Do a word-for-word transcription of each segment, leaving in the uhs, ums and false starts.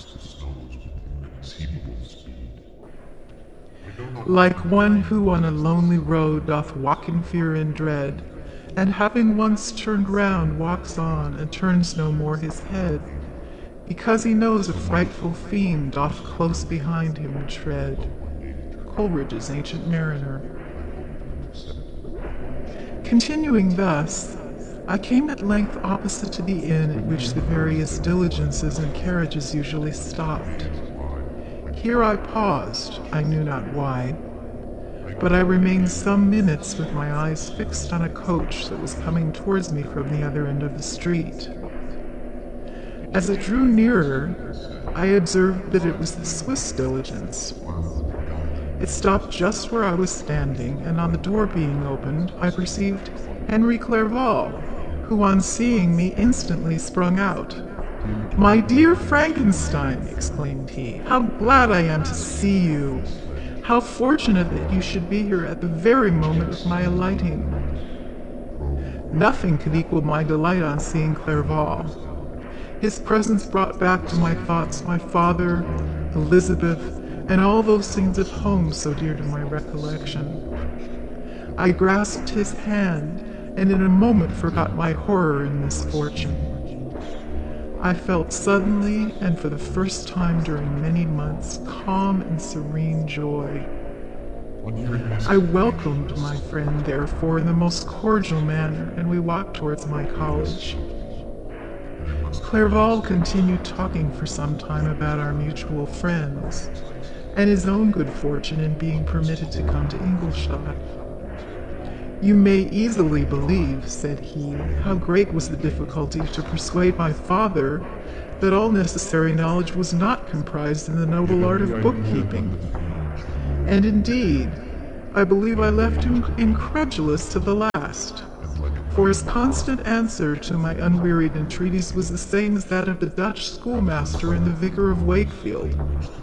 Like one who on a lonely road doth walk in fear and dread, and having once turned round walks on, and turns no more his head, because he knows a frightful fiend doth close behind him tread. Coleridge's Ancient Mariner. Continuing thus, I came at length opposite to the inn at which the various diligences and carriages usually stopped. Here I paused, I knew not why, but I remained some minutes with my eyes fixed on a coach that was coming towards me from the other end of the street. As it drew nearer, I observed that it was the Swiss diligence. It stopped just where I was standing, and on the door being opened, I perceived Henry Clerval, who on seeing me instantly sprung out. "My dear Frankenstein," exclaimed he, "how glad I am to see you! How fortunate that you should be here at the very moment of my alighting!" Nothing could equal my delight on seeing Clerval. His presence brought back to my thoughts my father, Elizabeth, and all those scenes at home so dear to my recollection. I grasped his hand, and in a moment forgot my horror and misfortune. I felt suddenly, and for the first time during many months, calm and serene joy. I welcomed my friend, therefore, in the most cordial manner, and we walked towards my college. Clerval continued talking for some time about our mutual friends, and his own good fortune in being permitted to come to Ingolstadt. "You may easily believe," said he, "how great was the difficulty to persuade my father that all necessary knowledge was not comprised in the noble art of bookkeeping. And indeed, I believe I left him incredulous to the last, for his constant answer to my unwearied entreaties was the same as that of the Dutch schoolmaster and the vicar of Wakefield.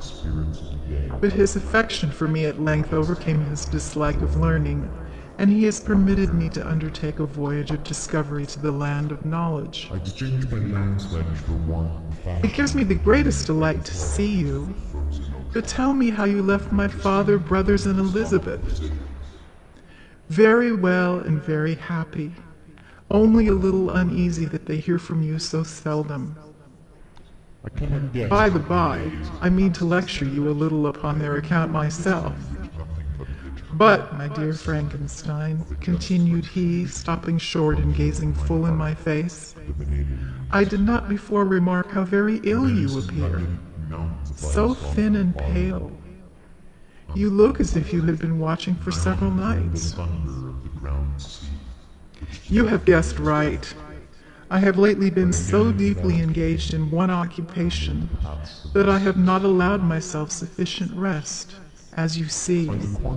But his affection for me at length overcame his dislike of learning, and he has permitted me to undertake a voyage of discovery to the land of knowledge. I exchanged my landsledge for one. It gives me the greatest delight to see you. But tell me how you left my father, brothers, and Elizabeth." "Very well and very happy, only a little uneasy that they hear from you so seldom. I cannot guess. By the by, I mean to lecture you a little upon their account myself. But, my dear Frankenstein," continued he, stopping short and gazing full in my face, "I did not before remark how very ill you appear. So thin and pale. You look as if you had been watching for several nights." "You have guessed right. I have lately been so deeply engaged in one occupation that I have not allowed myself sufficient rest, as you see.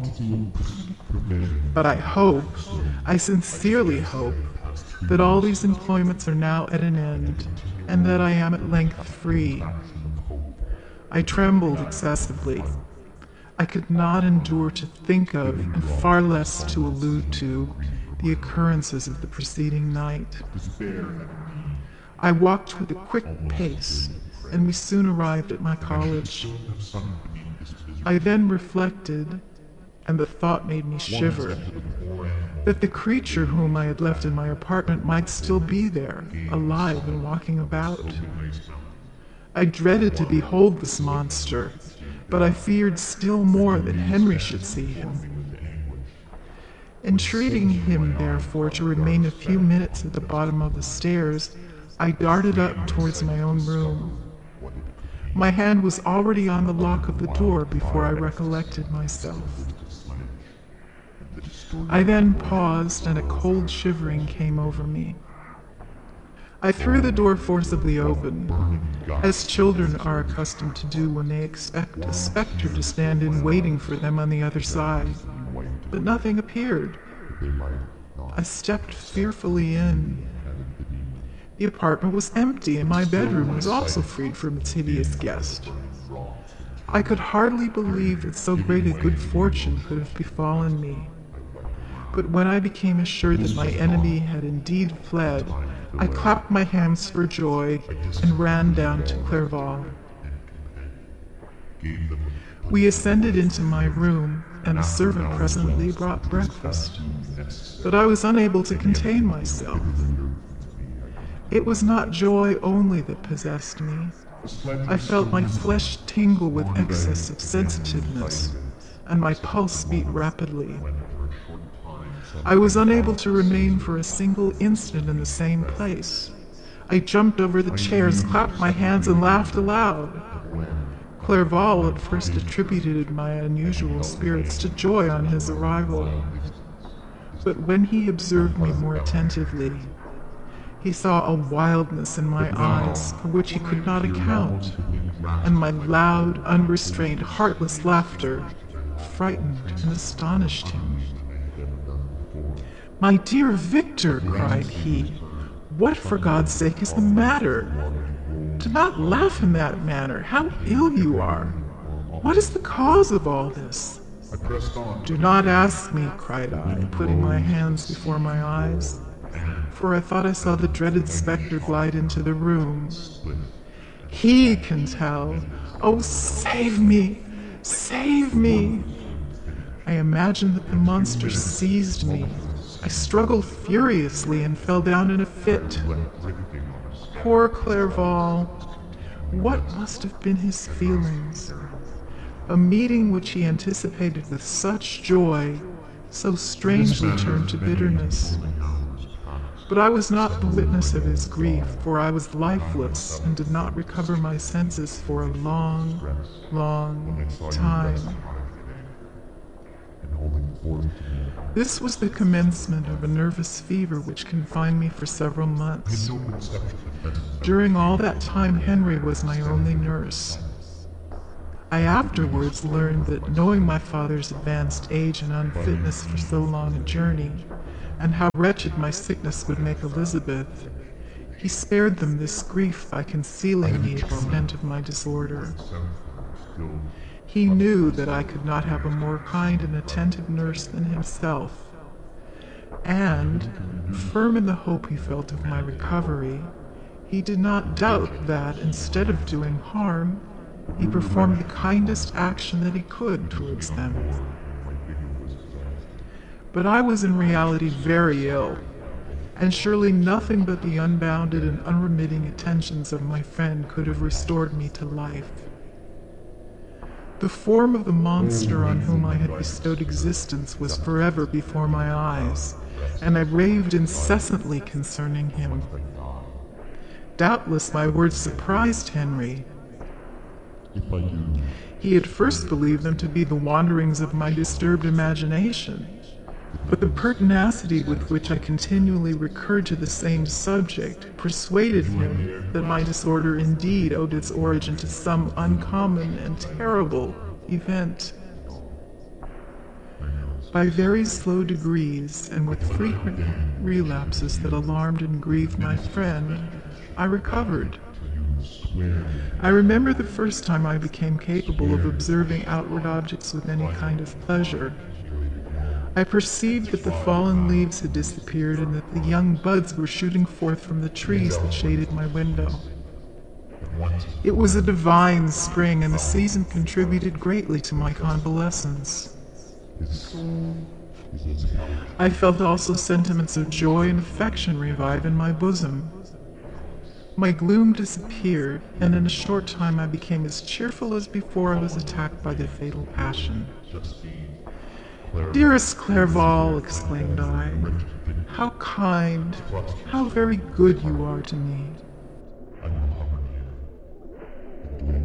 But I hope, I sincerely hope, that all these employments are now at an end, and that I am at length free." I trembled excessively. I could not endure to think of, and far less to allude to, the occurrences of the preceding night. I walked with a quick pace, and we soon arrived at my college. I then reflected, and the thought made me shiver, that the creature whom I had left in my apartment might still be there, alive and walking about. I dreaded to behold this monster, but I feared still more that Henry should see him. Entreating him, therefore, to remain a few minutes at the bottom of the stairs, I darted up towards my own room. My hand was already on the lock of the door before I recollected myself. I then paused, and a cold shivering came over me. I threw the door forcibly open, as children are accustomed to do when they expect a spectre to stand in waiting for them on the other side. But nothing appeared. I stepped fearfully in. The apartment was empty, and my bedroom was also freed from its hideous guest. I could hardly believe that so great a good fortune could have befallen me. But when I became assured that my enemy had indeed fled, I clapped my hands for joy and ran down to Clerval. We ascended into my room, and a servant presently brought breakfast. But I was unable to contain myself. It was not joy only that possessed me. I felt my flesh tingle with excess of sensitiveness, and my pulse beat rapidly. I was unable to remain for a single instant in the same place. I jumped over the chairs, clapped my hands, and laughed aloud. Clerval at first attributed my unusual spirits to joy on his arrival. But when he observed me more attentively, he saw a wildness in my eyes for which he could not account, and my loud, unrestrained, heartless laughter frightened and astonished him. "My dear Victor," cried he, "what for God's sake is the matter? Do not laugh in that manner. How ill you are! What is the cause of all this?" "Do not ask me," cried I, putting my hands before my eyes, for I thought I saw the dreaded spectre glide into the room. "He can tell. Oh, save me! Save me!" I imagined that the monster seized me. I struggled furiously and fell down in a fit. Poor Clerval! What must have been his feelings? A meeting which he anticipated with such joy, so strangely turned to bitterness. But I was not the witness of his grief, for I was lifeless and did not recover my senses for a long, long time. This was the commencement of a nervous fever which confined me for several months. During all that time, Henry was my only nurse. I afterwards learned that, knowing my father's advanced age and unfitness for so long a journey, and how wretched my sickness would make Elizabeth, he spared them this grief by concealing the extent of my disorder. He knew that I could not have a more kind and attentive nurse than himself, and, firm in the hope he felt of my recovery, he did not doubt that, instead of doing harm, he performed the kindest action that he could towards them. But I was in reality very ill, and surely nothing but the unbounded and unremitting attentions of my friend could have restored me to life. The form of the monster on whom I had bestowed existence was forever before my eyes, and I raved incessantly concerning him. Doubtless my words surprised Henry. He at first believed them to be the wanderings of my disturbed imagination, but the pertinacity with which I continually recurred to the same subject persuaded him that my disorder indeed owed its origin to some uncommon and terrible event. By very slow degrees, and with frequent relapses that alarmed and grieved my friend, I recovered. I remember the first time I became capable of observing outward objects with any kind of pleasure. I perceived that the fallen leaves had disappeared and that the young buds were shooting forth from the trees that shaded my window. It was a divine spring, and the season contributed greatly to my convalescence. I felt also sentiments of joy and affection revive in my bosom. My gloom disappeared, and in a short time I became as cheerful as before I was attacked by the fatal passion. "Dearest Clerval," exclaimed I, "how kind, how very good you are to me.